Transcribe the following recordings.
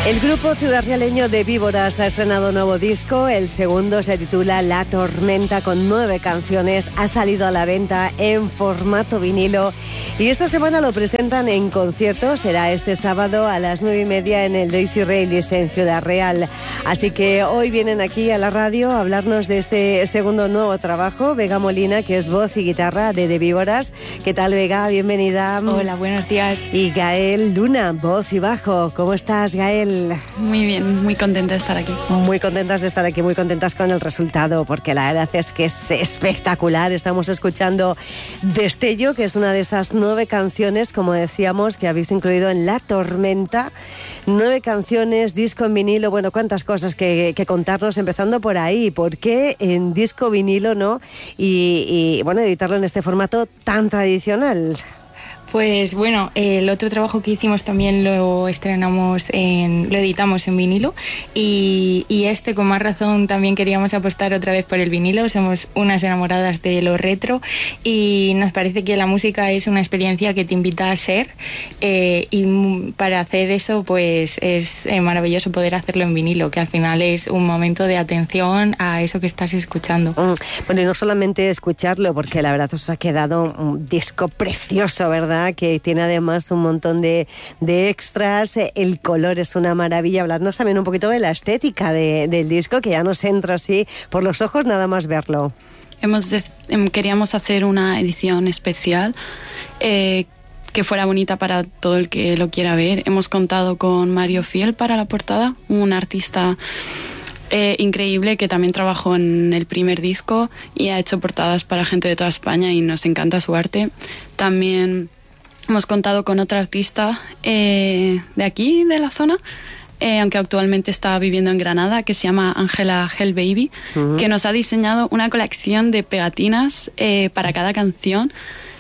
El grupo ciudadrealeño de Víboras ha estrenado un nuevo disco. El segundo se titula La Tormenta, con 9 canciones. Ha salido a la venta en formato vinilo y esta semana lo presentan en concierto. Será este sábado a las 9:30 en el Daisy Railis en Ciudad Real. Así que hoy vienen aquí a la radio a hablarnos de este segundo nuevo trabajo. Vega Molina, que es voz y guitarra de Víboras. ¿Qué tal, Vega? Bienvenida. Hola, buenos días. Y Gael Luna, voz y bajo. ¿Cómo estás, Gael? Muy bien, muy contenta de estar aquí. Muy contentas de estar aquí, muy contentas con el resultado, porque la verdad es que es espectacular. Estamos escuchando Destello, que es una de esas 9 canciones, como decíamos, que habéis incluido en La Tormenta. 9 canciones, disco en vinilo. Bueno, cuántas cosas que contarnos, empezando por ahí. ¿Por qué en disco vinilo, no? Y bueno, editarlo en este formato tan tradicional. Pues bueno, el otro trabajo que hicimos también lo editamos en vinilo y este, con más razón, también queríamos apostar otra vez por el vinilo. Somos unas enamoradas de lo retro y nos parece que la música es una experiencia que te invita a ser, y para hacer eso pues es maravilloso poder hacerlo en vinilo, que al final es un momento de atención a eso que estás escuchando. Bueno, y no solamente escucharlo, porque la verdad os ha quedado un disco precioso, ¿verdad? Que tiene además un montón de extras. El color es una maravilla. Hablarnos también un poquito de la estética del disco, que ya nos entra así por los ojos nada más verlo. Queríamos hacer una edición especial que fuera bonita para todo el que lo quiera ver. Hemos contado con Mario Fiel para la portada, un artista increíble que también trabajó en el primer disco y ha hecho portadas para gente de toda España y nos encanta su arte. También hemos contado con otra artista de aquí, de la zona, aunque actualmente está viviendo en Granada, que se llama Ángela Hellbaby, que nos ha diseñado una colección de pegatinas para cada canción.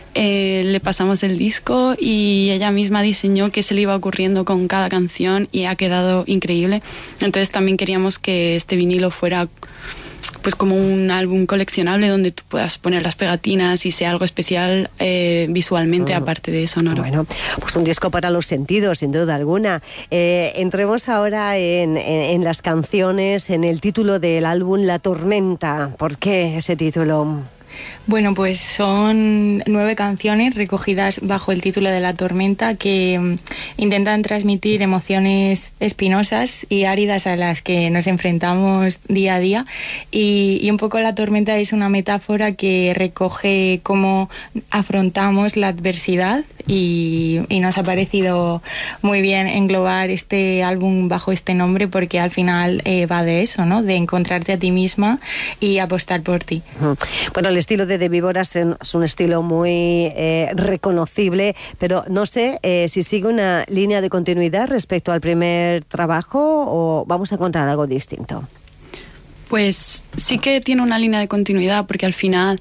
Le pasamos el disco y ella misma diseñó qué se le iba ocurriendo con cada canción y ha quedado increíble. Entonces también queríamos que este vinilo fuera pues como un álbum coleccionable donde tú puedas poner las pegatinas y sea algo especial visualmente, aparte de sonoro. Bueno, pues un disco para los sentidos, sin duda alguna. Entremos ahora en las canciones, en el título del álbum, La Tormenta. ¿Por qué ese título? Bueno, pues son 9 canciones recogidas bajo el título de La Tormenta que intentan transmitir emociones espinosas y áridas a las que nos enfrentamos día a día, y un poco la tormenta es una metáfora que recoge cómo afrontamos la adversidad y nos ha parecido muy bien englobar este álbum bajo este nombre, porque al final va de eso, ¿no? De encontrarte a ti misma y apostar por ti. Bueno, el estilo de Víboras es un estilo muy reconocible, pero no sé si sigue una línea de continuidad respecto al primer trabajo o vamos a encontrar algo distinto. Pues sí que tiene una línea de continuidad, porque al final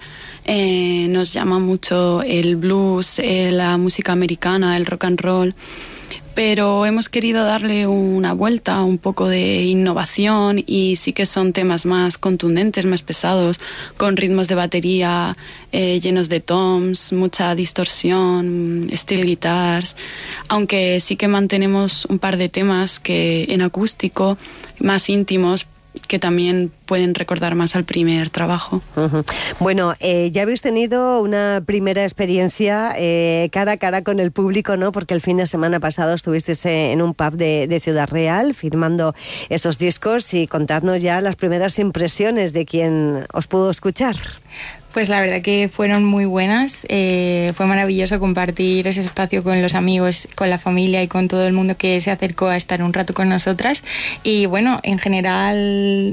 nos llama mucho el blues, la música americana, el rock and roll, pero hemos querido darle una vuelta, un poco de innovación, y sí que son temas más contundentes, más pesados, con ritmos de batería llenos de toms, mucha distorsión, steel guitars, aunque sí que mantenemos un par de temas que en acústico, más íntimos, que también pueden recordar más al primer trabajo. Bueno, ya habéis tenido una primera experiencia cara a cara con el público, ¿no? Porque el fin de semana pasado estuvisteis en un pub de Ciudad Real firmando esos discos, y contadnos ya las primeras impresiones de quien os pudo escuchar. Pues la verdad que fueron muy buenas. Fue maravilloso compartir ese espacio con los amigos, con la familia y con todo el mundo que se acercó a estar un rato con nosotras. Y bueno, en general,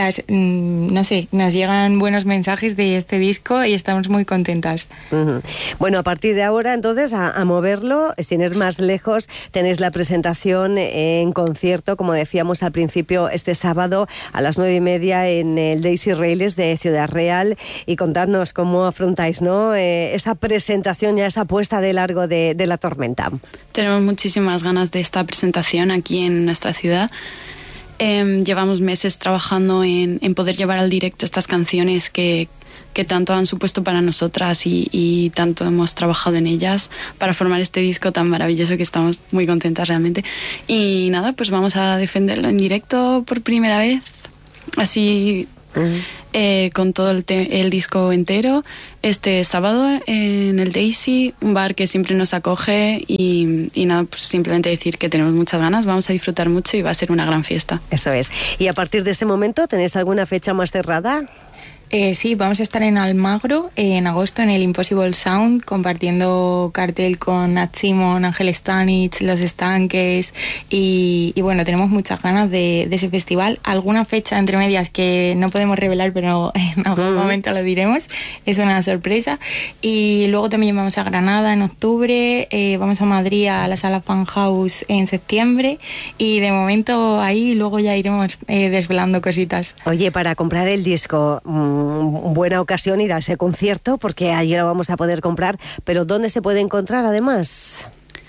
nos llegan buenos mensajes de este disco y estamos muy contentas. Bueno, a partir de ahora, entonces, a moverlo, sin ir más lejos, tenéis la presentación en concierto, como decíamos al principio, este sábado a las 9:30 en el Daisy Railis de Ciudad Real, y contadnos cómo afrontáis, ¿no? Esa presentación, ya esa puesta de largo de La Tormenta. Tenemos muchísimas ganas de esta presentación aquí en nuestra ciudad. Llevamos meses trabajando en poder llevar al directo estas canciones que que tanto han supuesto para nosotras y tanto hemos trabajado en ellas para formar este disco tan maravilloso que estamos muy contentas realmente. Y nada, pues vamos a defenderlo en directo por primera vez, así con todo el disco entero, este sábado en el Daisy, un bar que siempre nos acoge y nada, pues simplemente decir que tenemos muchas ganas, vamos a disfrutar mucho y va a ser una gran fiesta. Eso es. Y a partir de ese momento, ¿tenéis alguna fecha más cerrada? Sí, vamos a estar en Almagro en agosto en el Impossible Sound, compartiendo cartel con Nat Simon, Ángel Stanich, Los Estanques y bueno, tenemos muchas ganas de ese festival. Alguna fecha entre medias que no podemos revelar, pero en algún momento lo diremos, es una sorpresa. Y luego también vamos a Granada en octubre, vamos a Madrid a la Sala Fan House en septiembre y de momento ahí luego ya iremos desvelando cositas. Oye, para comprar el disco, buena ocasión ir a ese concierto porque allí lo vamos a poder comprar, pero ¿dónde se puede encontrar además?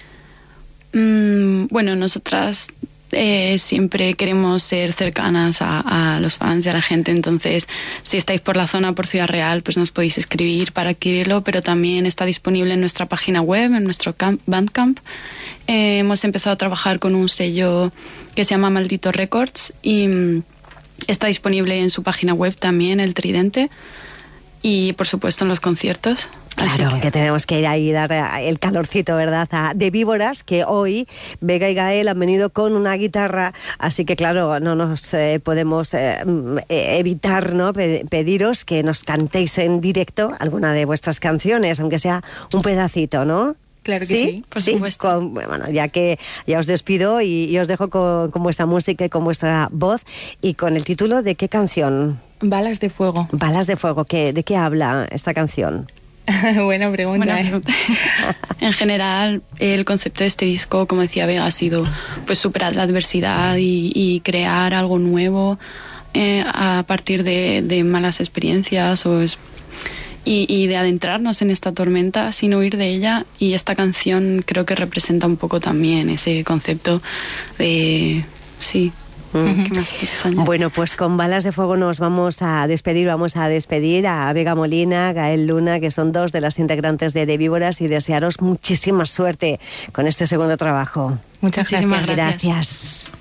Bueno, nosotras siempre queremos ser cercanas a los fans y a la gente, entonces si estáis por la zona, por Ciudad Real, pues nos podéis escribir para adquirirlo, pero también está disponible en nuestra página web, en nuestro Bandcamp. Hemos empezado a trabajar con un sello que se llama Maldito Records y está disponible en su página web también, El Tridente, y por supuesto en los conciertos. Claro, que tenemos que ir ahí y dar el calorcito, ¿verdad? De Víboras, que hoy Vega y Gael han venido con una guitarra, así que claro, no nos podemos evitar, ¿no? Pediros que nos cantéis en directo alguna de vuestras canciones, aunque sea un pedacito, ¿no? Claro que sí, por supuesto. Bueno, ya que ya os despido y os dejo con vuestra música y con vuestra voz y con el título de ¿qué canción? Balas de Fuego. Balas de Fuego, ¿de qué habla esta canción? Buena pregunta. En general, el concepto de este disco, como decía Vega, ha sido pues superar la adversidad y crear algo nuevo a partir de malas experiencias y de adentrarnos en esta tormenta sin huir de ella, y esta canción creo que representa un poco también ese concepto de... sí. ¿Qué más quieres añadir? Bueno, pues con Balas de Fuego nos vamos a despedir a Vega Molina, Gael Luna, que son dos de las integrantes de Víboras, y desearos muchísima suerte con este segundo trabajo. Muchas gracias. Gracias.